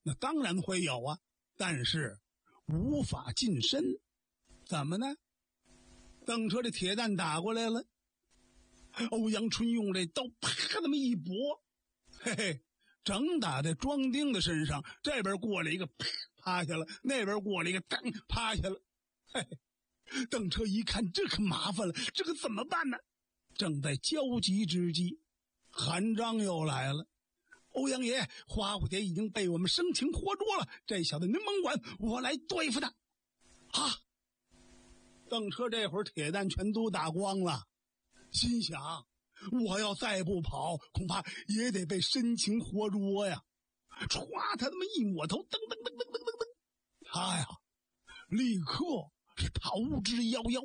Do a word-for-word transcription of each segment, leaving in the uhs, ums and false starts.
那当然会有啊，但是无法近身。怎么呢？邓车这铁蛋打过来了，欧阳春用这刀啪那么一拨，嘿嘿，正打在庄丁的身上，这边过来一个啪趴下了，那边过来一个当趴下了。嘿嘿，邓车一看这可麻烦了，这可怎么办呢？正在焦急之际，韩章又来了。欧阳爷，花蝴蝶已经被我们生擒活捉了，这小子您甭管，我来对付他。啊！邓车这会儿铁蛋全都打光了，心想我要再不跑，恐怕也得被生擒活捉呀。歘，他他妈一抹头，噔噔噔噔噔噔噔，他呀立刻是逃之夭夭。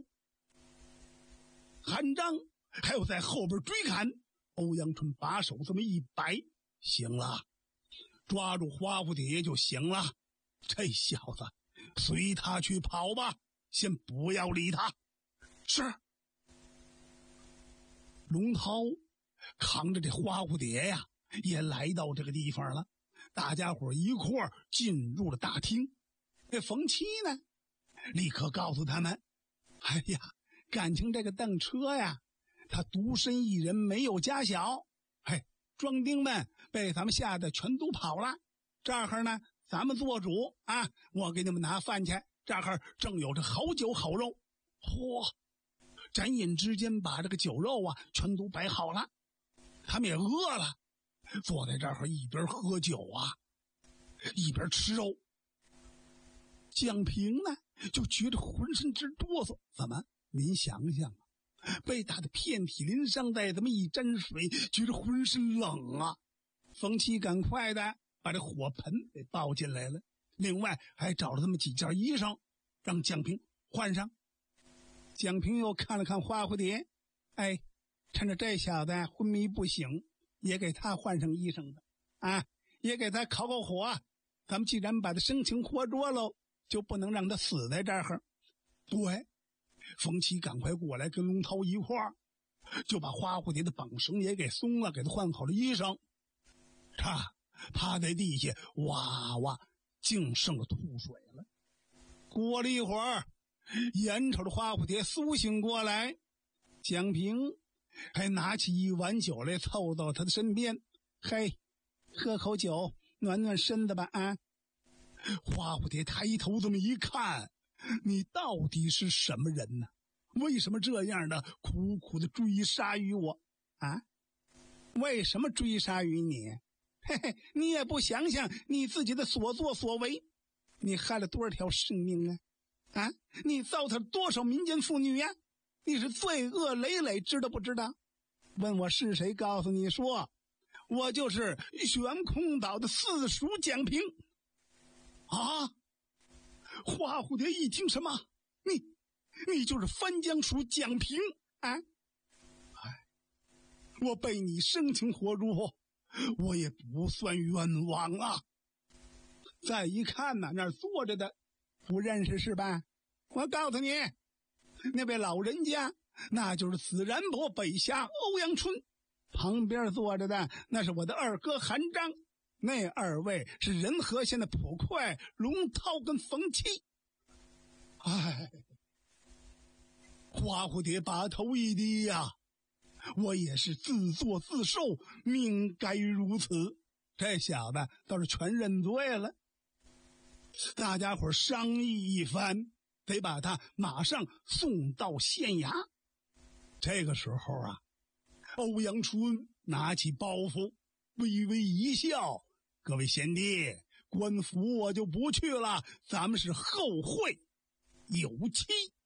韩章还有在后边追赶，欧阳春把手这么一摆，行了，抓住花蝴蝶就行了，这小子随他去跑吧，先不要理他。是。龙涛扛着这花蝴蝶呀，也来到这个地方了。大家伙一块儿进入了大厅。这冯七呢，立刻告诉他们：“哎呀，感情这个邓车呀，他独身一人，没有家小。嘿，庄丁们被咱们吓得全都跑了。这儿呢，咱们做主啊，我给你们拿饭去。这儿正有着好酒好肉。嚯！”转眼之间把这个酒肉啊全都摆好了，他们也饿了，坐在这儿一边喝酒啊一边吃肉。蒋平呢就觉得浑身直哆嗦，怎么您想想啊，被打得遍体鳞伤，再这么一沾水，觉得浑身冷啊。冯七赶快的把这火盆给抱进来了，另外还找了这么几件衣裳让蒋平换上。蒋平又看了看花蝴蝶，哎，趁着这小子昏迷不醒，也给他换上衣裳吧，啊，也给他烤烤火。咱们既然把他生擒活捉喽，就不能让他死在这儿。对，冯七赶快过来跟龙涛一块儿，就把花蝴蝶的绑绳也给松了，给他换好了衣裳。他趴在地下，哇哇，净剩了吐水了。过了一会儿，眼瞅着花蝴蝶苏醒过来，蒋平还拿起一碗酒来凑到他的身边，嘿，喝口酒暖暖身子吧啊！花蝴蝶抬头这么一看，你到底是什么人呢？为什么这样的苦苦的追杀于我啊？为什么追杀于你？嘿嘿，你也不想想你自己的所作所为，你害了多少条生命啊？啊！你糟蹋多少民间妇女呀！你是罪恶累累，知道不知道？问我是谁，告诉你说，我就是悬空岛的四叔蒋平。啊！花蝴蝶一听什么？你，你就是番江属蒋平啊！哎，我被你生擒活捉，我也不算冤枉啊！再一看呢，那儿坐着的不认识是吧？我告诉你，那位老人家那就是紫然伯北侠欧阳春，旁边坐着的那是我的二哥韩章，那二位是仁和县的捕快龙涛跟冯七。哎，花蝴蝶把头一低呀，我也是自作自受，命该如此。这小子倒是全认罪了。大家伙商议一番，得把他马上送到县衙。这个时候啊，欧阳春拿起包袱，微微一笑：“各位贤弟，官府我就不去了，咱们是后会有期。”